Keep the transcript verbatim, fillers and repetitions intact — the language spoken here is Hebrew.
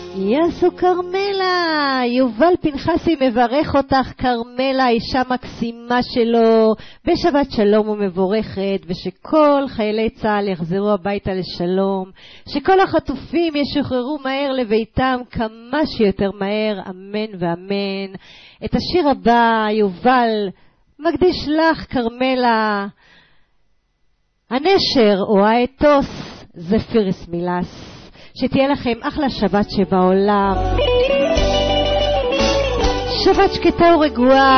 יסו קרמלה, יובל פנחסי מברך אותך קרמלה, אישה מקסימה שלו, בשבת שלום ומבורכת, ושכל חיילי צה"ל יחזרו הביתה לשלום, שכל החטופים ישוחררו מהר לביתם כמה שיותר מהר, אמן ואמן. את השיר הבא יובל מקדיש לך קרמלה, הנשר או האתוס זפירס מילס. שתהיה לכם אחלה שבת שבעולם, שבת שקטה ורגועה.